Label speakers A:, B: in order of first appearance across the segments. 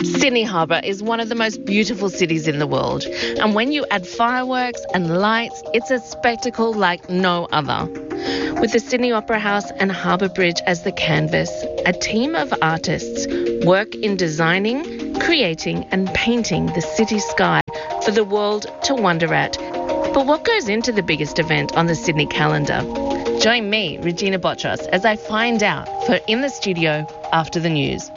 A: Sydney Harbour is one of the most beautiful cities in the world, and when you add fireworks and lights, it's a spectacle like no other. With the Sydney Opera House and Harbour Bridge as the canvas, a team of artists work in designing, creating and painting the city sky for the world to wonder at. But what goes into the biggest event on the Sydney calendar? Join me, Regina Botros, as I find out for In the Studio after the news.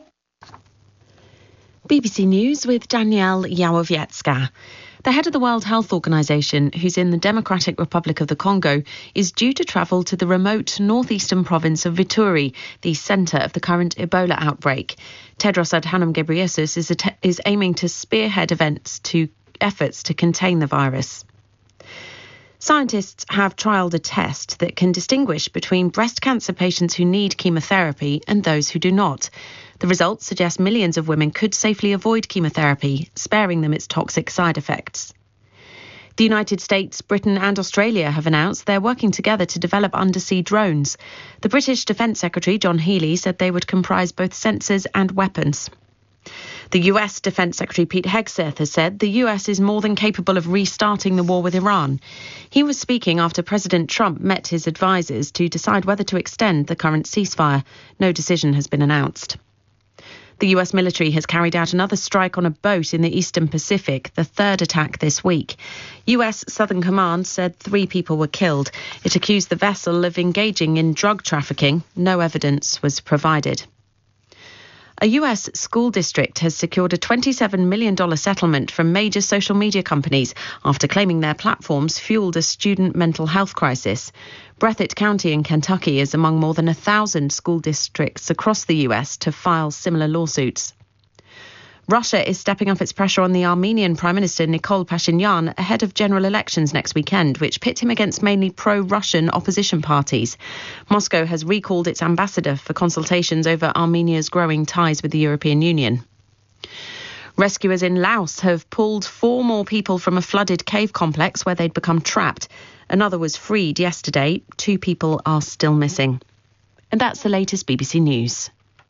B: BBC News with Danielle Yawowiecka. The head of the World Health Organization, who's in the Democratic Republic of the Congo, is due to travel to the remote northeastern province of Vituri, the centre of the current Ebola outbreak. Tedros Adhanom Ghebreyesus is aiming to spearhead efforts to contain the virus. Scientists have trialled a test that can distinguish between breast cancer patients who need chemotherapy and those who do not. The results suggest millions of women could safely avoid chemotherapy, sparing them its toxic side effects. The United States, Britain and Australia have announced they're working together to develop undersea drones. The British Defence Secretary, John Healey, said they would comprise both sensors and weapons. The US Defence Secretary Pete Hegseth has said the US is more than capable of restarting the war with Iran. He was speaking after President Trump met his advisers to decide whether to extend the current ceasefire. No decision has been announced. The US military has carried out another strike on a boat in the Eastern Pacific, the third attack this week. US Southern Command said 3 people were killed. It accused the vessel of engaging in drug trafficking. No evidence was provided. A US school district has secured a $27 million settlement from major social media companies after claiming their platforms fueled a student mental health crisis. Breathitt County in Kentucky is among more than 1,000 school districts across the US to file similar lawsuits. Russia is stepping up its pressure on the Armenian Prime Minister Nikol Pashinyan ahead of general elections next weekend, which pit him against mainly pro-Russian opposition parties. Moscow has recalled its ambassador for consultations over Armenia's growing ties with the European Union. Rescuers in Laos have pulled 4 more people from a flooded cave complex where they'd become trapped. Another was freed yesterday. 2 people are still missing. And that's the latest BBC News.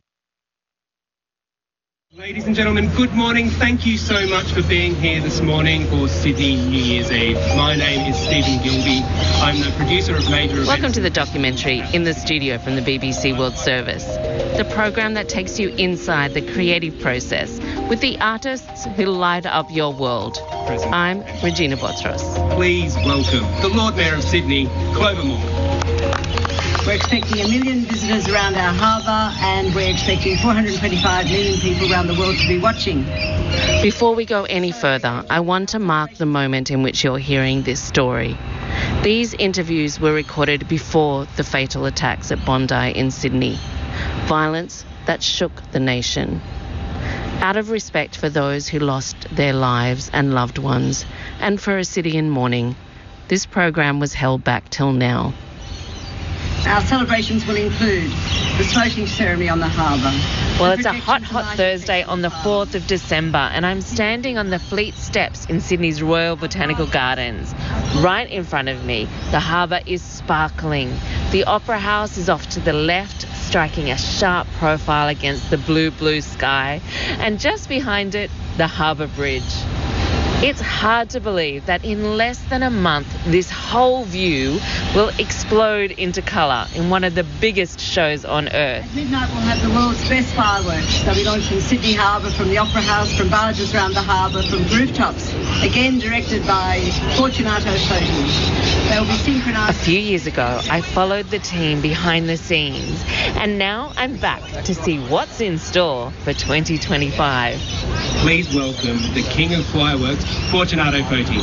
C: Ladies and gentlemen, good morning. Thank you so much for being here this morning for Sydney New Year's Eve. My name is Stephen Gilby. I'm the producer of Major Events.
A: Welcome to the documentary In the Studio from the BBC World Service, the program that takes you inside the creative process with the artists who light up your world. I'm Regina Botros.
C: Please welcome the Lord Mayor of Sydney, Clover Moore.
D: We're expecting 1 million visitors around our harbour, and we're expecting 425 million people around the world to be watching.
A: Before we go any further, I want to mark the moment in which you're hearing this story. These interviews were recorded before the fatal attacks at Bondi in Sydney. Violence that shook the nation. Out of respect for those who lost their lives and loved ones, and for a city in mourning, this program was held back till now.
D: Our celebrations will include the smoking ceremony on the harbour.
A: Well, it's a hot Thursday on the 4th of December, and I'm standing on the Fleet Steps in Sydney's Royal Botanical Gardens. Right in front of me, the harbour is sparkling. The Opera House is off to the left, striking a sharp profile against the blue sky. And just behind it, the Harbour Bridge. It's hard to believe that in less than a month, this whole view will explode into colour in one of the biggest shows on earth.
D: At midnight, we'll have the world's best fireworks. They'll be launched from Sydney Harbour, from the Opera House, from barges around the harbour, from rooftops. Again, directed by Fortunato Foti. They'll be synchronised.
A: A few years ago, I followed the team behind the scenes, and now I'm back to see what's in store for 2025.
C: Please welcome the King of Fireworks, Fortunato Foti.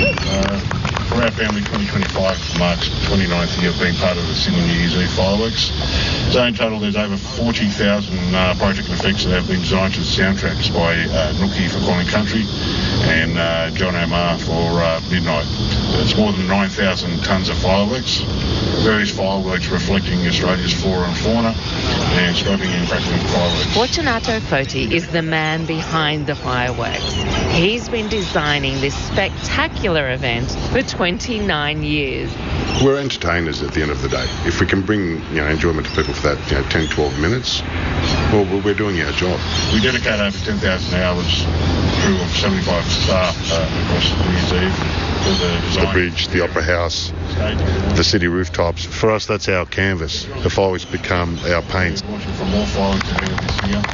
E: For our family, 2025 marks the 29th year of being part of the Sydney New Year's Eve fireworks. So in total, there's over 40,000 project effects that have been designed to the soundtracks by Nookie for Calling Country and John O'Mar for Midnight. It's more than 9,000 tonnes of fireworks. Various fireworks reflecting Australia's flora and fauna and scoping and crackling fireworks.
A: Fortunato Foti is the man behind the fireworks. He's been designing this spectacular event for 29 years.
F: We're entertainers at the end of the day. If we can bring enjoyment to people for that 10, 12 minutes, Well, we're doing our job.
E: We dedicate over 10,000 hours, crew of 75 staff across New Year's Eve for the design.
F: The bridge, the Opera House, the city rooftops. For us, that's our canvas. The fireworks become our paint.
E: Watching for more fireworks this year.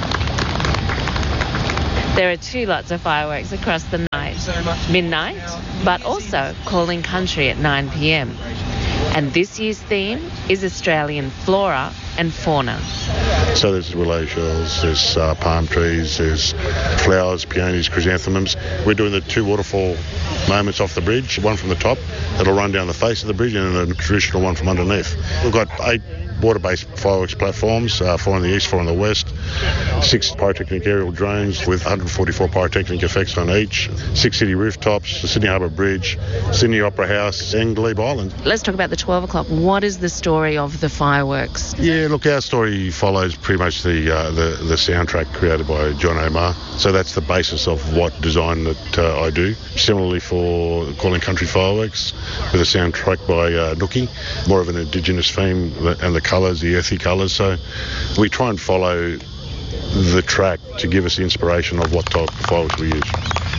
A: There are 2 lots of fireworks across the night, midnight, but also Calling Country at 9 p.m. And this year's theme is Australian flora and fauna.
F: So there's willow shells, there's palm trees, there's flowers, peonies, chrysanthemums. We're doing the 2 waterfall moments off the bridge, one from the top that'll run down the face of the bridge and a traditional one from underneath. We've got 8 water-based fireworks platforms, 4 in the east, 4 in the west, 6 pyrotechnic aerial drones with 144 pyrotechnic effects on each, 6 city rooftops, the Sydney Harbour Bridge, Sydney Opera House and Glebe Island.
A: Let's talk about the 12 o'clock. What is the story of the fireworks?
F: Yeah, look, our story follows pretty much the soundtrack created by John O'Mar. So that's the basis of what design that I do. Similarly for Calling Country Fireworks, with a soundtrack by Nookie, more of an Indigenous theme, and the colours, the earthy colours. So we try and follow the track to give us the inspiration of what type of fireworks we use.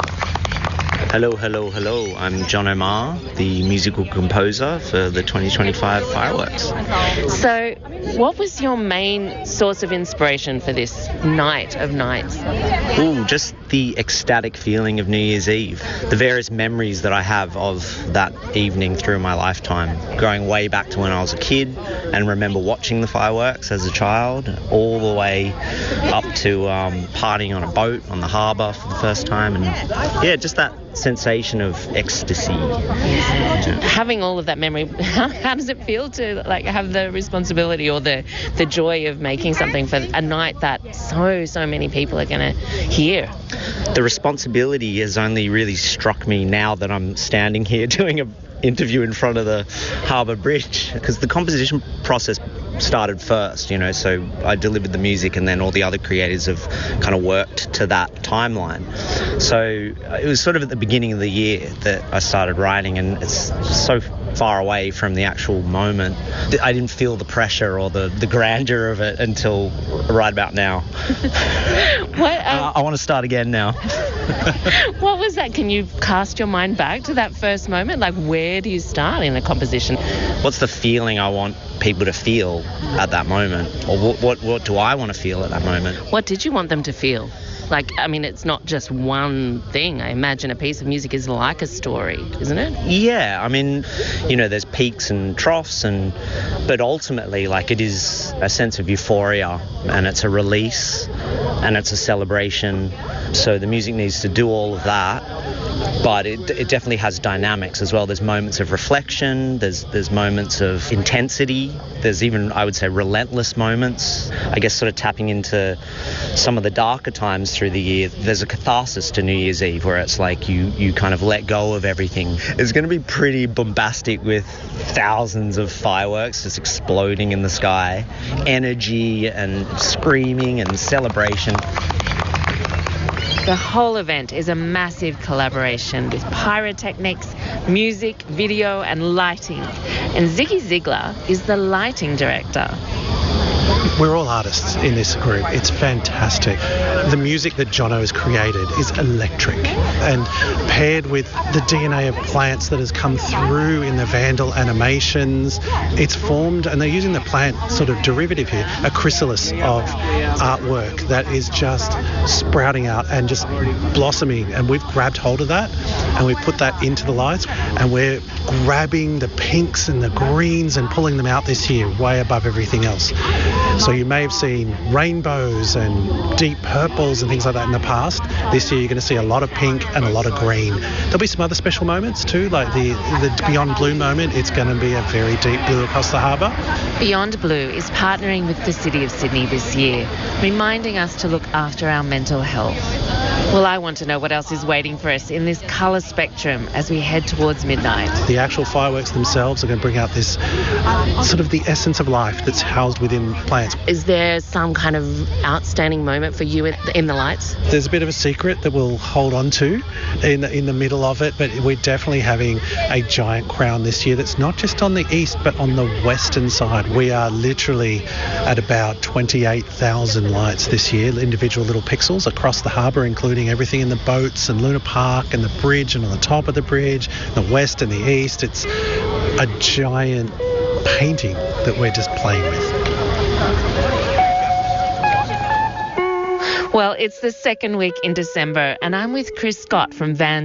G: Hello, hello, hello. I'm John O'Mar, the musical composer for the 2025 fireworks.
A: So, what was your main source of inspiration for this night of nights?
G: Ooh, just the ecstatic feeling of New Year's Eve. The various memories that I have of that evening through my lifetime, going way back to when I was a kid and remember watching the fireworks as a child, all the way up to partying on a boat on the harbour for the first time. And yeah, just that sensation of ecstasy.
A: Having all of that memory, how does it feel to have the responsibility or the joy of making something for a night that so many people are going to hear?
G: The responsibility has only really struck me now that I'm standing here doing an interview in front of the Harbour Bridge, because the composition process started first, so I delivered the music and then all the other creators have kind of worked to that timeline. So it was sort of at the beginning of the year that I started writing, and it's so far away from the actual moment. I didn't feel the pressure or the grandeur of it until right about now. I want to start again now.
A: What was that? Can you cast your mind back to that first moment? Where do you start in a composition?
G: What's the feeling I want people to feel at that moment? Or what do I want to feel at that moment?
A: What did you want them to feel? It's not just one thing. I imagine a piece of music is like a story, isn't it?
G: Yeah, there's peaks and troughs, but ultimately, it is a sense of euphoria, and it's a release, and it's a celebration. So the music needs to do all of that, but it definitely has dynamics as well. There's moments of reflection, there's moments of intensity, there's even, I would say, relentless moments. I guess sort of tapping into some of the darker times through the year. There's a catharsis to New Year's Eve where it's you kind of let go of everything. It's going to be pretty bombastic with thousands of fireworks just exploding in the sky, energy and screaming and celebration.
A: The whole event is a massive collaboration with pyrotechnics, music, video and lighting. And Ziggy Ziegler is the lighting director.
H: We're all artists in this group. It's fantastic. The music that Jono has created is electric, and paired with the DNA of plants that has come through in the Vandal animations, it's formed, and they're using the plant sort of derivative here, a chrysalis of artwork that is just sprouting out and just blossoming, and we've grabbed hold of that and we've put that into the lights, and we're grabbing the pinks and the greens and pulling them out this year way above everything else. So you may have seen rainbows and deep purples and things like that in the past. This year you're going to see a lot of pink and a lot of green. There'll be some other special moments too, like the Beyond Blue moment. It's going to be a very deep blue across the harbour.
A: Beyond Blue is partnering with the City of Sydney this year, reminding us to look after our mental health. Well, I want to know what else is waiting for us in this colour spectrum as we head towards midnight.
H: The actual fireworks themselves are going to bring out this sort of the essence of life that's housed within plants.
A: Is there some kind of outstanding moment for you in the lights?
H: There's a bit of a secret that we'll hold on to in the middle of it, but we're definitely having a giant crown this year that's not just on the east but on the western side. We are literally at about 28,000 lights this year, individual little pixels across the harbour, including everything in the boats and Luna Park and the bridge and on the top of the bridge, the west and the east. It's a giant painting that we're just playing with.
A: Well, it's the second week in December and I'm with Chris Scott from Van